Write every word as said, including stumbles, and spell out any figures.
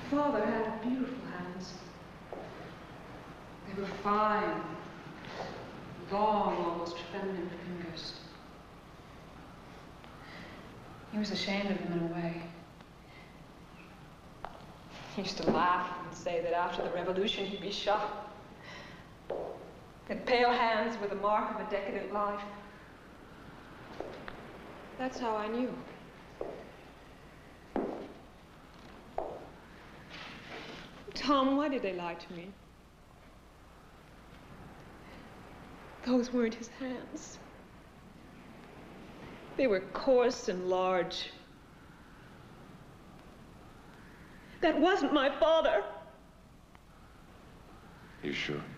Father had beautiful hands. They were fine, long, almost feminine fingers. He was ashamed of them in a way. He used to laugh and say that after the revolution he'd be shot. Had pale hands with the mark of a decadent life. That's how I knew. Tom, why did they lie to me? Those weren't his hands. They were coarse and large. That wasn't my father. You sure?